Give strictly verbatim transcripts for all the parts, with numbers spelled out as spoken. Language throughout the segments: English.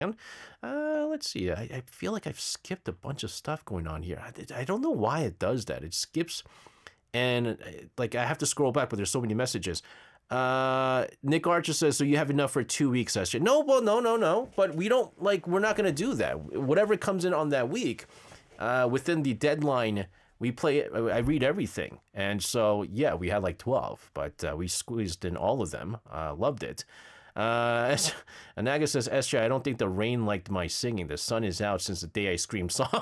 Uh, let's see. I, I feel like I've skipped a bunch of stuff going on here. I, I don't know why it does that. It skips, and uh, like I have to scroll back, but there's so many messages. Uh, Nick Archer says, so you have enough for two weeks, S J. No, well, no, no, no. But we don't, like, we're not going to do that. Whatever comes in on that week, uh, within the deadline, we play it. I read everything. And so, yeah, we had like twelve, but uh, we squeezed in all of them. Uh, loved it. Uh, Anaga says, S J, I don't think the rain liked my singing. The sun is out since the day I screamed song.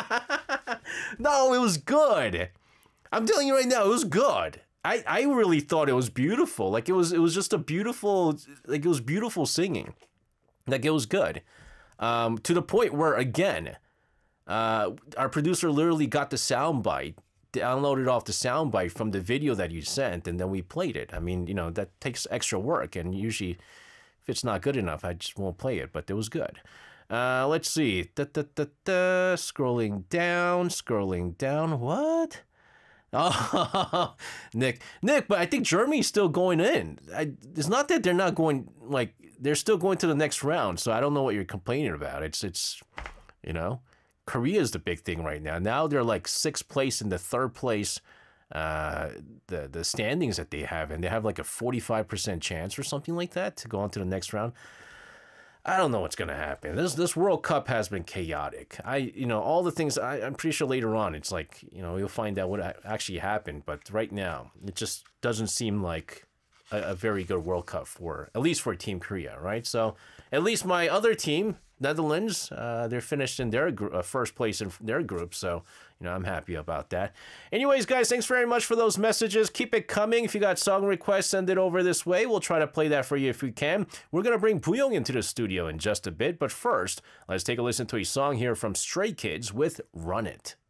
No, it was good. I'm telling you right now, it was good. I, I really thought it was beautiful. Like it was it was just a beautiful, like it was beautiful singing. Like it was good. Um, to the point where, again, uh, our producer literally got the soundbite, downloaded off the soundbite from the video that you sent, and then we played it. I mean, you know, that takes extra work, and usually if it's not good enough, I just won't play it, but it was good. Uh, let's see. Da, da, da, da. Scrolling down, scrolling down. What? Oh, Nick, Nick, but I think Germany's still going in. I, it's not that they're not going, like, they're still going to the next round, so I don't know what you're complaining about. It's, it's, you know, Korea's the big thing right now. Now they're like sixth place in the third place, uh, the, the standings that they have, and they have like a forty-five percent chance or something like that to go on to the next round. I don't know what's going to happen. This this World Cup has been chaotic. I, you know, all the things, I, I'm pretty sure later on, it's like, you know, you'll find out what actually happened. But right now, it just doesn't seem like a, a very good World Cup for, at least for Team Korea, right? So at least my other team, Netherlands, uh, they're finished in their gr- uh, first place in their group. So, you know, I'm happy about that. Anyways, guys, thanks very much for those messages. Keep it coming. If you got song requests, send it over this way. We'll try to play that for you if we can. We're going to bring Booyong into the studio in just a bit. But first, let's take a listen to a song here from Stray Kids with Run It.